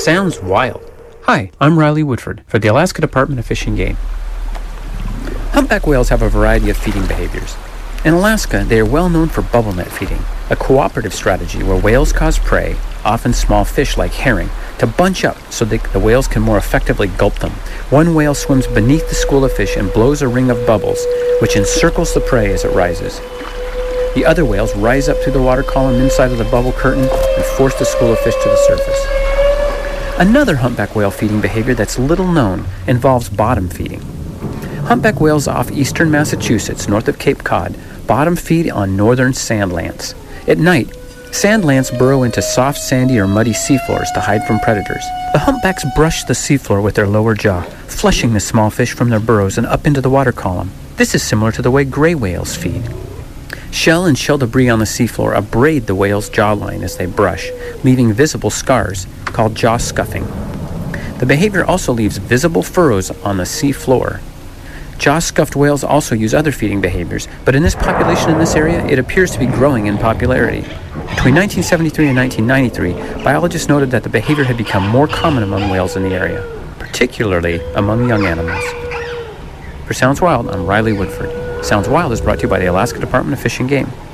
Sounds wild. Hi, I'm Riley Woodford for the Alaska Department of Fish and Game. Humpback whales have a variety of feeding behaviors. In Alaska, they are well known for bubble net feeding, a cooperative strategy where whales cause prey, often small fish like herring, to bunch up so that the whales can more effectively gulp them. One whale swims beneath the school of fish and blows a ring of bubbles, which encircles the prey as it rises. The other whales rise up through the water column inside of the bubble curtain and force the school of fish to the surface. Another humpback whale feeding behavior that's little known involves bottom feeding. Humpback whales off eastern Massachusetts, north of Cape Cod, bottom feed on northern sand lance. At night, sand lance burrow into soft, sandy, or muddy seafloors to hide from predators. The humpbacks brush the seafloor with their lower jaw, flushing the small fish from their burrows and up into the water column. This is similar to the way gray whales feed. Shell and shell debris on the seafloor abrade the whale's jawline as they brush, leaving visible scars called jaw scuffing. The behavior also leaves visible furrows on the sea floor. Jaw-scuffed whales also use other feeding behaviors, but in this population in this area, it appears to be growing in popularity. Between 1973 and 1993, biologists noted that the behavior had become more common among whales in the area, particularly among young animals. For Sounds Wild, I'm Riley Woodford. Sounds Wild is brought to you by the Alaska Department of Fish and Game.